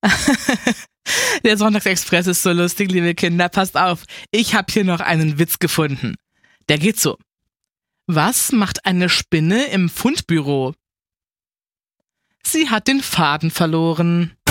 Der Sonntagsexpress ist so lustig, liebe Kinder. Passt auf, ich habe hier noch einen Witz gefunden. Der geht so. Was macht eine Spinne im Fundbüro? Sie hat den Faden verloren.